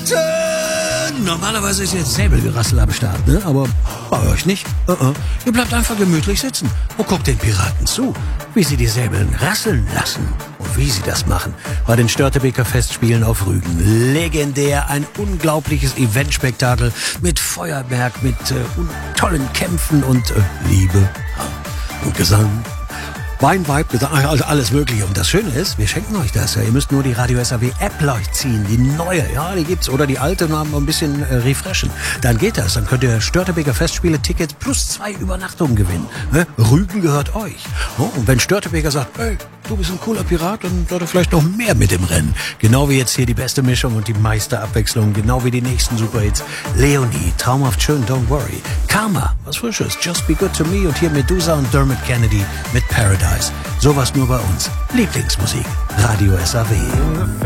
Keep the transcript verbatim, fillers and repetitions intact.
Piraten! Normalerweise ist jetzt Säbelgerassel am Start, ne? Aber bei euch nicht. Uh -uh. Ihr bleibt einfach gemütlich sitzen und guckt den Piraten zu, wie sie die Säbeln rasseln lassen. Und wie sie das machen bei den Störtebeker Festspielen auf Rügen. Legendär, ein unglaubliches Eventspektakel mit Feuerwerk, mit äh, tollen Kämpfen und äh, Liebe und Gesang. Wein, Weib, also alles Mögliche. Und das Schöne ist, wir schenken euch das. Ja. Ihr müsst nur die Radio S A W App euch ziehen, die neue, ja, die gibt's. Oder die alte, noch ein bisschen äh, refreshen. Dann geht das. Dann könnt ihr Störtebeker Festspiele Tickets plus zwei Übernachtungen gewinnen. Ne? Rügen gehört euch. Oh, und wenn Störtebeker sagt, hey, du bist ein cooler Pirat, dann seid ihr vielleicht noch mehr mit im Rennen. Genau wie jetzt hier die beste Mischung und die meiste Abwechslung. Genau wie die nächsten Superhits. Leonie, traumhaft schön, don't worry. Karma, was Frisches, Just Be Good to Me. Und hier Medusa und Dermot Kennedy mit Paradise. Sowas nur bei uns. Lieblingsmusik. Radio S A W.